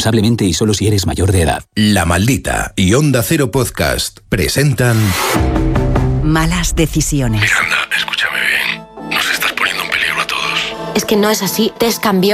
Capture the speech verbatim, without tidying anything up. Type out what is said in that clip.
responsablemente y solo si eres mayor de edad. La Maldita y Onda Cero Podcast presentan... Malas decisiones. Miranda, escúchame bien. Nos estás poniendo en peligro a todos. Es que no es así. Tess cambió.